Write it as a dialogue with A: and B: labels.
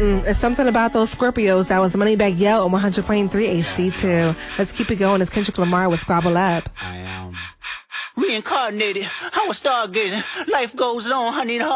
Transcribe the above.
A: It's something about those Scorpios. That was Moneybagg Yo on 100.3 HD2. Let's keep it going. It's Kendrick Lamar with Squabble Up.
B: I am reincarnated. I was stargazing. Life goes on, honey.